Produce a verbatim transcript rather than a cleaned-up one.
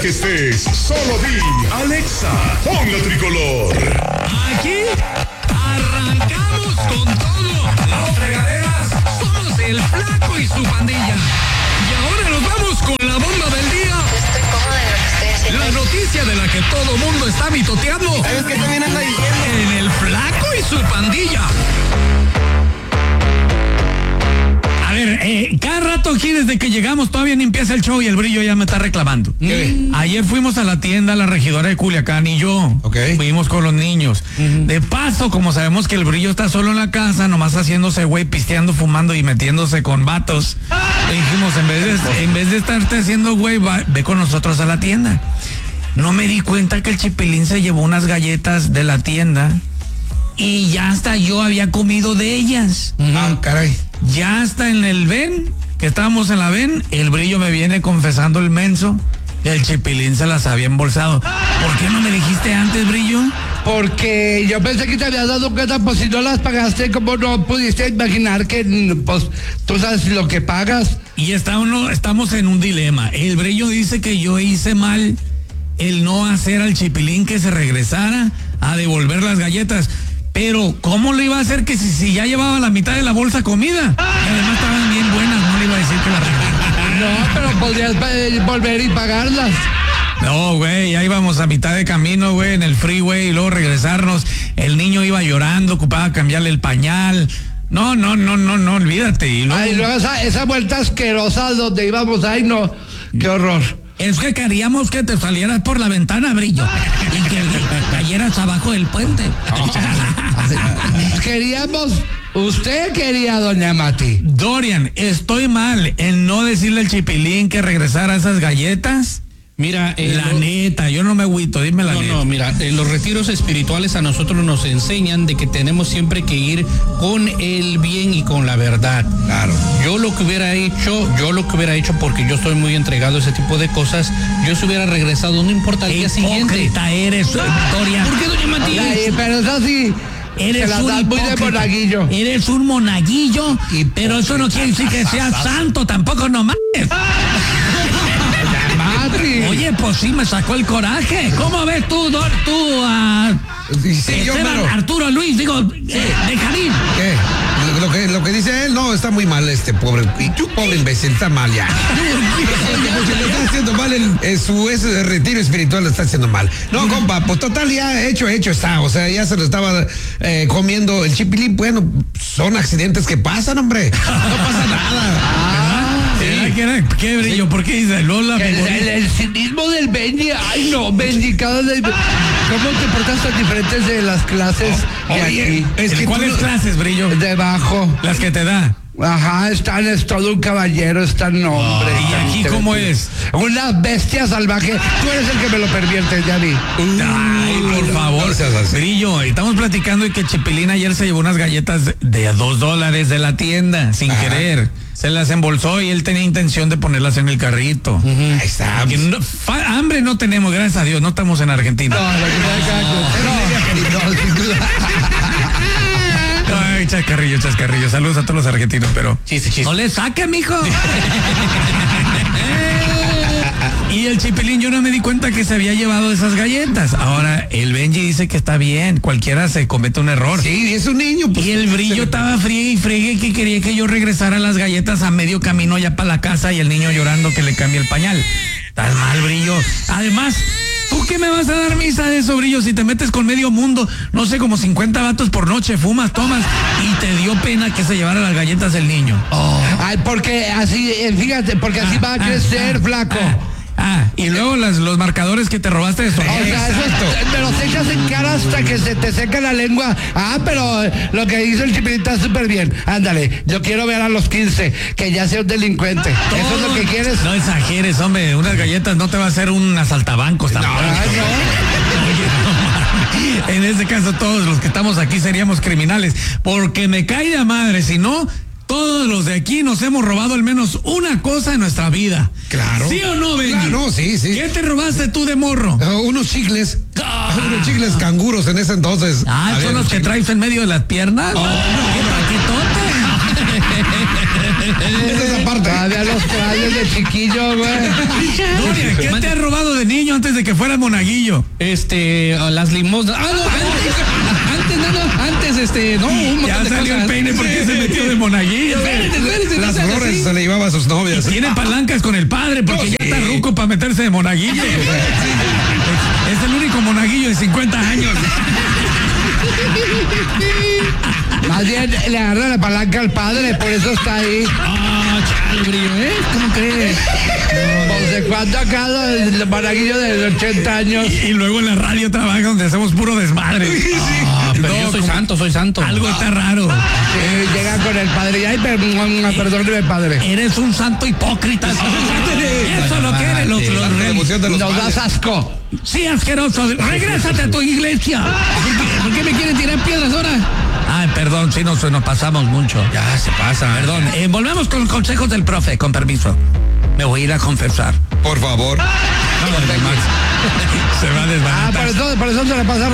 que estés, solo di, Alexa, pon la tricolor. Aquí arrancamos con todo. Las fregaderas somos el Flaco y su pandilla. Y ahora nos vamos con la bomba del día. Estoy cómoda en lo que estoy haciendo. La noticia de la que todo mundo está mitoteando. ¿Sabes qué también anda diciendo? En el Flaco y su pandilla. A ver, eh, cada rato aquí desde que llegamos todavía ni empieza el show y el Brillo ya me está reclamando. ¿Qué? Ayer fuimos a la tienda, la regidora de Culiacán y yo. Ok. Fuimos con los niños. Uh-huh. De paso, como sabemos que el Brillo está solo en la casa, nomás haciéndose güey, pisteando, fumando y metiéndose con vatos. Le dijimos, en vez de, en vez de estarte haciendo güey, va, ve con nosotros a la tienda. No me di cuenta que el Chipilín se llevó unas galletas de la tienda y ya hasta yo había comido de ellas. Uh-huh. Ah, caray. Ya hasta en el ven, que estábamos en la ven, el Brillo me viene confesando el menso que el Chipilín se las había embolsado. ¿Por qué no me dijiste antes, Brillo? Porque yo pensé que te habías dado cuenta, pues si no las pagaste, ¿cómo no pudiste imaginar que, pues, tú sabes lo que pagas? Y está uno, estamos en un dilema. El Brillo dice que yo hice mal el no hacer al Chipilín que se regresara a devolver las galletas. Pero, ¿cómo le iba a hacer que si, si ya llevaba la mitad de la bolsa comida? Y además estaban bien buenas, no le iba a decir que la regalé. No, pero podrías eh, volver y pagarlas. No, güey, ya íbamos a mitad de camino, güey, en el freeway y luego regresarnos. El niño iba llorando, ocupaba cambiarle el pañal. No, no, no, no, no, olvídate. Y luego... Ay, luego esa, esa vuelta asquerosa donde íbamos, ay, no, qué horror. Es que queríamos que te salieras por la ventana, Brillo, y que cayeras abajo del puente. Queríamos, usted quería, doña Mati. Dorian, estoy mal en no decirle al Chipilín que regresara esas galletas. Mira, eh, la lo... neta, yo no me agüito, dime la no, neta. No, mira, eh, los retiros espirituales a nosotros nos enseñan de que tenemos siempre que ir con el bien y con la verdad. Claro. Yo lo que hubiera hecho, yo lo que hubiera hecho, porque yo estoy muy entregado a ese tipo de cosas, yo se hubiera regresado, no importa el día siguiente. Hipócrita eres, Dorian. ¿Por qué, doña Matías? Ay, pero eso sí, Eres se un las das muy de hipócrita. monaguillo. Eres un monaguillo, pero eso no quiere decir que seas santo, tampoco no mames. Madre. Oye, pues sí, me sacó el coraje. ¿Cómo ves tú, Dor, tú, a Sí, sí, yo, Esteban, pero... Arturo, Luis, digo, sí. eh, Benjamín? ¿Qué? Lo que, lo que dice él, no, está muy mal este pobre, y tú, pobre imbécil, está mal ya. Se le está haciendo mal el, el, su ese retiro espiritual, lo está haciendo mal. No, compa, pues total, ya hecho, hecho está, o sea, ya se lo estaba eh, comiendo el Chipilín. Bueno, son accidentes que pasan, hombre, no pasa nada. Sí. ¿Qué, ¿Qué Brillo? ¿Por qué dice Lola? El, el, el cinismo del Benji, ay no, Benji, cada vez, ¿cómo te portas tan diferentes de las clases Oh, de oye, aquí? Es que ¿cuáles tú... clases, Brillo? Debajo. Las que te da. Ajá, están, es todo un caballero, están hombre. Oh, ¿y aquí cómo es? Una bestia salvaje. Tú eres el que me lo perviertes, ya vi. Ay, por favor. Brillo, estamos platicando de que Chipilín ayer se llevó unas galletas de a dos dólares de la tienda, sin Ajá. querer. Se las embolsó y él tenía intención de ponerlas en el carrito. Uh-huh. Ahí está. No, fa, hambre no tenemos, gracias a Dios, no estamos en Argentina. No, no, no, sin duda. Ay, chascarrillo, chascarrillo. Saludos a todos los argentinos, pero chiste, chiste. No le saque, mijo. Y el Chipilín, yo no me di cuenta que se había llevado esas galletas. Ahora, el Benji dice que está bien, cualquiera se comete un error. Sí, es un niño. Pues, y el Brillo estaba friegue y friegue que quería que yo regresara las galletas a medio camino ya para la casa y el niño llorando que le cambie el pañal. Estás mal, Brillo. Además, ¿tú qué me vas a dar misa de eso, Brillo? Si te metes con medio mundo, no sé, como cincuenta vatos por noche, fumas, tomas, y te dio pena que se llevara las galletas el niño. Oh. Ay, porque así, fíjate, porque así ah, va a crecer, ah, flaco. Ah, Ah, y luego las, los marcadores que te robaste de eso. O sea, eso es, me los echas en cara hasta que se te seca la lengua. Ah, pero lo que hizo el Chipilín está súper bien. Ándale, yo quiero ver a los quince, que ya sea un delincuente. Todo, ¿eso es lo que quieres? No exageres, hombre. Unas galletas no te va a hacer un asaltabancos tampoco. No, no. En este caso, todos los que estamos aquí seríamos criminales. Porque me cae de madre, si no... Todos los de aquí nos hemos robado al menos una cosa en nuestra vida. Claro. ¿Sí o no, Benji? Claro, sí, sí. ¿Qué te robaste tú de morro? Uh, unos chicles. Ah. Unos chicles canguros en ese entonces. Ah, ¿son los que traes en medio de las piernas? Oh, ¡qué paquetote! Es esa parte. Todavía los trajes de chiquillo, güey. Doria, ¿qué te has robado de niño antes de que fueras monaguillo? Este, las limosnas. Ah, no, antes, antes, no, no, antes, este, no, un montón Ya de salió cosas. el peine porque se metió de monaguillo. Espérate, espérate, no Las seas flores así. se le llevaba a sus novias. Tiene palancas con el padre porque No, ya sí. está ruco para meterse de monaguillo. Es, es el único monaguillo de cincuenta años. Más bien le agarra la palanca al padre, por eso está ahí. Ah, chale, brillo, ¿eh? ¿Cómo crees? Pues de cuando acá el monaguillo de ochenta años. Y luego en la radio trabaja donde hacemos puro desmadre. Ah, pero No, yo soy como- santo, soy santo. Algo está raro. Eh, llega con el padre y ay, perdón, perdóneme, padre. Eres un santo hipócrita. Eso es lo que eres. Los, los La devoción de los Nos padres. das asco. Sí, asqueroso. Regrésate a tu iglesia. ¿Por qué me quieren tirar piedras ahora? Ay, perdón, sí nos, nos pasamos mucho. Ya se pasa. Perdón. Eh, volvemos con los consejos del profe, con permiso. Me voy a ir a confesar. Por favor. Se va a Ah, desbaratar. por eso, por eso se le pasa